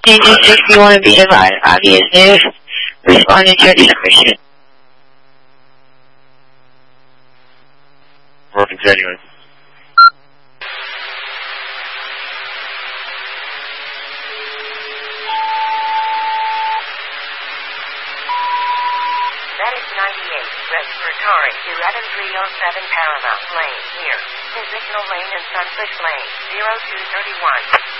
Angel 6, you want to be divided. Obvious news. Responding to your description. We're continuing. Medic 98, respiratory 11307 Paramount Lane, here. Physical Lane and Sunfish Lane, 0231.